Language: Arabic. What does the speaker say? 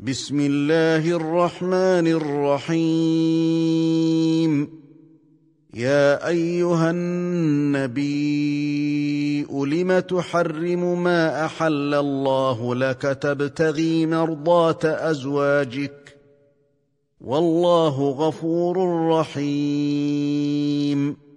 بسم الله الرحمن الرحيم. يا أيها النبي لم تحرم ما أحل الله لك تبتغي مرضات أزواجك والله غفور رحيم.